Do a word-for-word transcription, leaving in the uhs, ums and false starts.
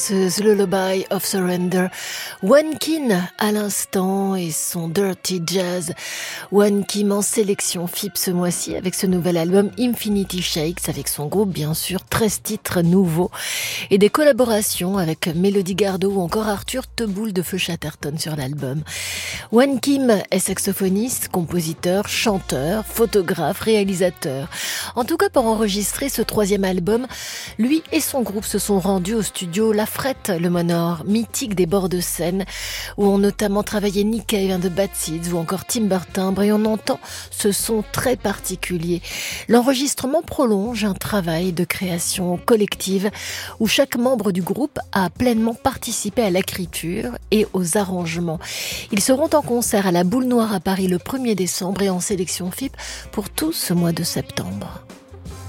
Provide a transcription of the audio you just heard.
The Lullaby of Surrender. One Kim à l'instant et son Dirty Jazz. One Kim en sélection F I P ce mois-ci avec ce nouvel album Infinity Shakes avec son groupe bien sûr, treize titres nouveaux et des collaborations avec Mélodie Gardot ou encore Arthur Teboul de Feu Chatterton sur l'album. One Kim est saxophoniste, compositeur, chanteur, photographe, réalisateur. En tout cas pour enregistrer ce troisième album, lui et son groupe se sont rendus au studio La Frette, le Manor mythique des bords de Seine, où ont notamment travaillé Nick Cave and the Bad Seeds ou encore Timber Timbre, et on entend ce son très particulier. L'enregistrement prolonge un travail de création collective où chaque membre du groupe a pleinement participé à l'écriture et aux arrangements. Ils seront en concert à la Boule Noire à Paris le premier décembre et en sélection F I P pour tout ce mois de septembre.